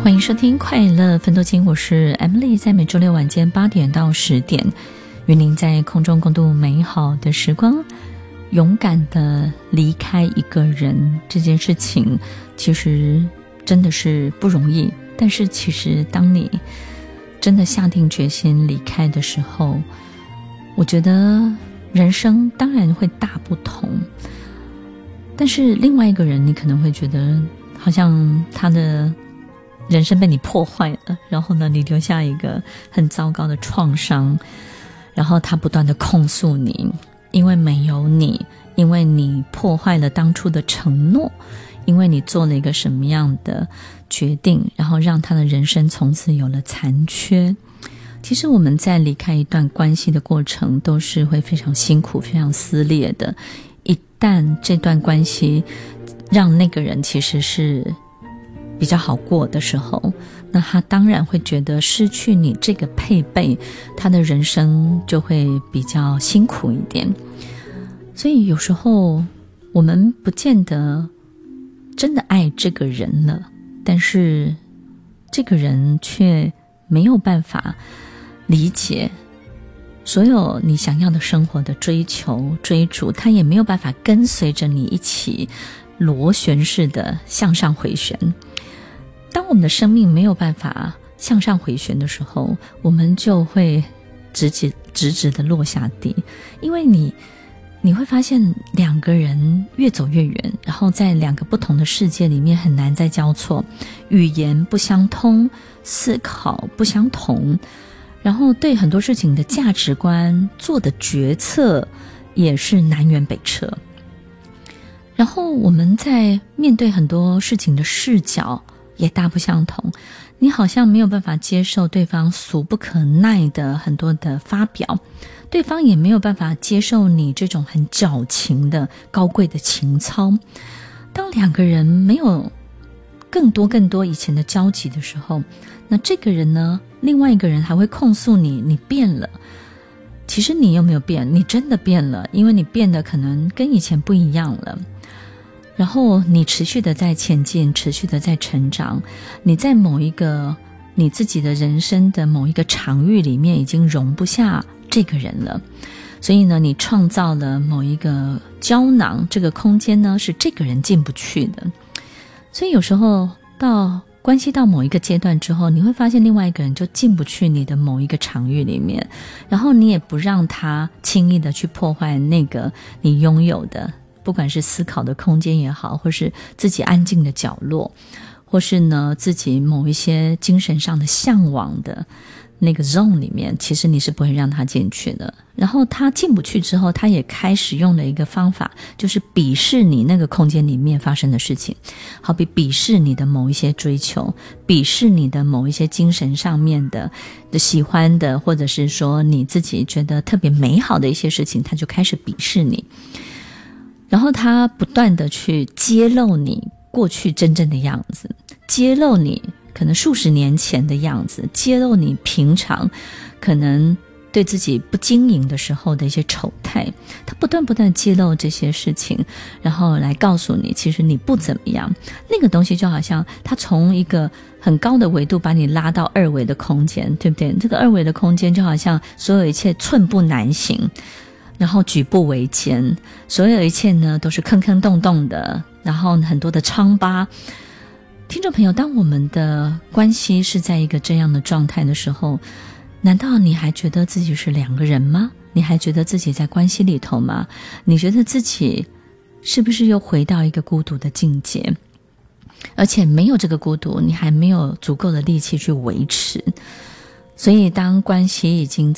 欢迎收听快乐分多金，我是 Emily， 在每周六晚间8点到10点，与您在空中共度美好的时光。勇敢的离开一个人这件事情，其实真的是不容易，但是其实当你真的下定决心离开的时候，我觉得人生当然会大不同。但是另外一个人，你可能会觉得好像他的人生被你破坏了，然后呢，你留下一个很糟糕的创伤，然后他不断的控诉你，因为没有你，因为你破坏了当初的承诺，因为你做了一个什么样的决定，然后让他的人生从此有了残缺。其实我们在离开一段关系的过程都是会非常辛苦非常撕裂的，一旦这段关系让那个人其实是比较好过的时候，那他当然会觉得失去你这个配备，他的人生就会比较辛苦一点。所以有时候我们不见得真的爱这个人了，但是这个人却没有办法理解所有你想要的生活的追求追逐，他也没有办法跟随着你一起螺旋式的向上回旋。当我们的生命没有办法向上回旋的时候，我们就会直直的落下地。因为你会发现两个人越走越远，然后在两个不同的世界里面很难再交错，语言不相通，思考不相同，然后对很多事情的价值观做的决策也是南辕北辙。然后我们在面对很多事情的视角也大不相同，你好像没有办法接受对方俗不可耐的很多的发表，对方也没有办法接受你这种很矫情的高贵的情操。当两个人没有更多以前的交集的时候，那这个人呢，另外一个人还会控诉你变了。其实你又没有变，你真的变了，因为你变得可能跟以前不一样了。然后你持续的在前进，持续的在成长，你在某一个你自己的人生的某一个场域里面已经容不下这个人了，所以呢，你创造了某一个胶囊，这个空间呢是这个人进不去的。所以有时候到关系到某一个阶段之后，你会发现另外一个人就进不去你的某一个场域里面，然后你也不让他轻易的去破坏那个你拥有的，不管是思考的空间也好，或是自己安静的角落，或是呢自己某一些精神上的向往的那个 zone 里面，其实你是不会让他进去的。然后他进不去之后，他也开始用了一个方法，就是鄙视你那个空间里面发生的事情，好比鄙视你的某一些追求，鄙视你的某一些精神上面的喜欢的，或者是说你自己觉得特别美好的一些事情，他就开始鄙视你。然后他不断的去揭露你过去真正的样子，揭露你可能数十年前的样子，揭露你平常可能对自己不经营的时候的一些丑态，他不断地揭露这些事情，然后来告诉你其实你不怎么样。那个东西就好像他从一个很高的维度把你拉到二维的空间，对不对？这个二维的空间就好像所有一切寸步难行，然后举步维艰，所有一切呢都是坑坑洞洞的，然后很多的疮疤。听众朋友，当我们的关系是在一个这样的状态的时候，难道你还觉得自己是两个人吗？你还觉得自己在关系里头吗？你觉得自己是不是又回到一个孤独的境界？而且没有这个孤独，你还没有足够的力气去维持。所以当关系已经